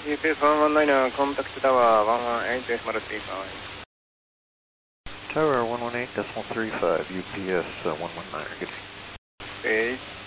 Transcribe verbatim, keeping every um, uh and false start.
U P S one one nine, contact tower one one eight decimal three five. Tower one one eight decimal three five, U P S uh, one one nine, good. Eight.